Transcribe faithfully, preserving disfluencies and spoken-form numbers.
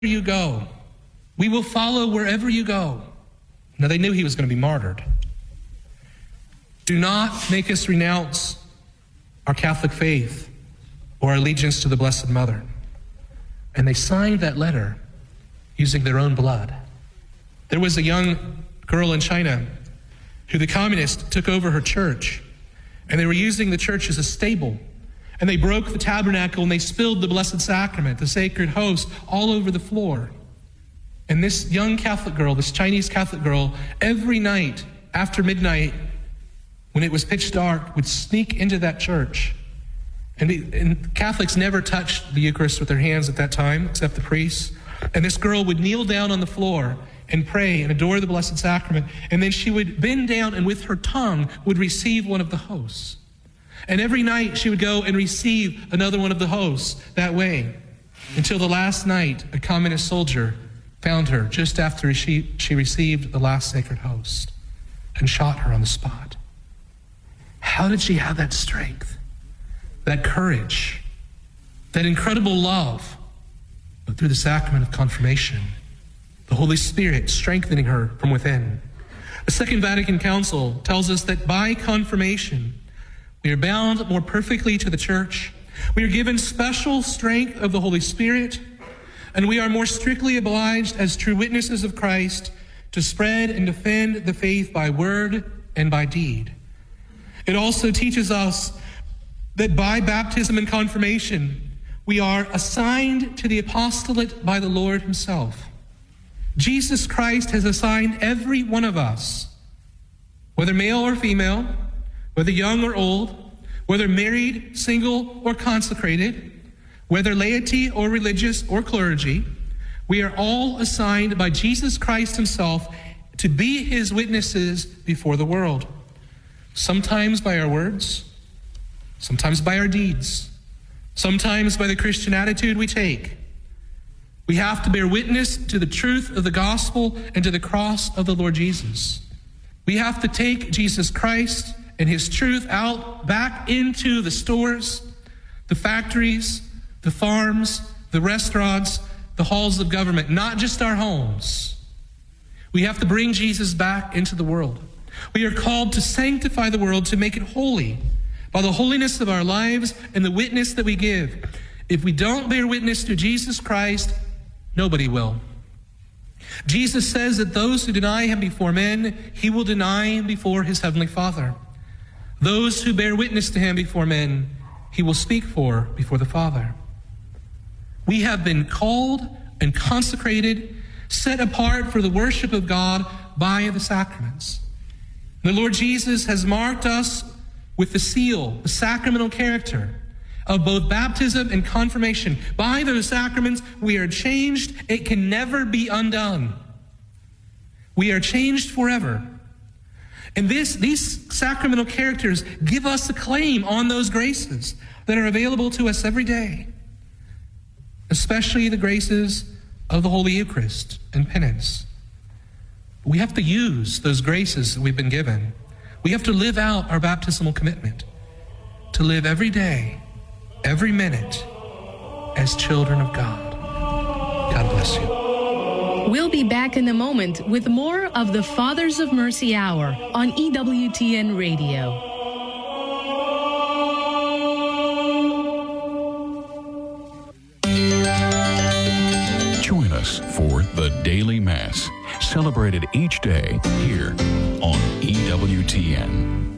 you go. We will follow wherever you go. Now, they knew he was going to be martyred. Do not make us renounce our Catholic faith or our allegiance to the Blessed Mother. And they signed that letter using their own blood. There was a young girl in China who the communists took over her church, and they were using the church as a stable. And they broke the tabernacle and they spilled the Blessed Sacrament, the sacred host, all over the floor. And this young Catholic girl, this Chinese Catholic girl, every night after midnight, when it was pitch dark, would sneak into that church. And, the, and Catholics never touched the Eucharist with their hands at that time, except the priests. And this girl would kneel down on the floor and pray and adore the Blessed Sacrament. And then she would bend down and with her tongue would receive one of the hosts. And every night she would go and receive another one of the hosts that way, until the last night a communist soldier found her just after she, she received the last sacred host and shot her on the spot. How did she have that strength, that courage, that incredible love? But through the sacrament of confirmation, the Holy Spirit strengthening her from within. The Second Vatican Council tells us that by confirmation, we are bound more perfectly to the church. We are given special strength of the Holy Spirit, and we are more strictly obliged as true witnesses of Christ to spread and defend the faith by word and by deed. It also teaches us that by baptism and confirmation, we are assigned to the apostolate by the Lord himself. Jesus Christ has assigned every one of us, whether male or female, whether young or old, whether married, single, or consecrated, whether laity or religious or clergy, we are all assigned by Jesus Christ himself to be his witnesses before the world. Sometimes by our words, sometimes by our deeds, sometimes by the Christian attitude we take. We have to bear witness to the truth of the gospel and to the cross of the Lord Jesus. We have to take Jesus Christ and his truth out back into the stores, the factories, the farms, the restaurants, the halls of government, not just our homes. We have to bring Jesus back into the world. We are called to sanctify the world, to make it holy by the holiness of our lives and the witness that we give. If we don't bear witness to Jesus Christ, nobody will. Jesus says that those who deny him before men, he will deny him before his heavenly Father. Those who bear witness to him before men, he will speak for before the Father. We have been called and consecrated, set apart for the worship of God by the sacraments. The Lord Jesus has marked us with the seal, the sacramental character of both baptism and confirmation. By those sacraments, we are changed. It can never be undone. We are changed forever. And this, these sacramental characters give us a claim on those graces that are available to us every day, especially the graces of the Holy Eucharist and penance. We have to use those graces that we've been given. We have to live out our baptismal commitment to live every day, every minute, as children of God. God bless you. We'll be back in a moment with more of the Fathers of Mercy Hour on E W T N Radio. Join us for the Daily Mass, celebrated each day here on E W T N.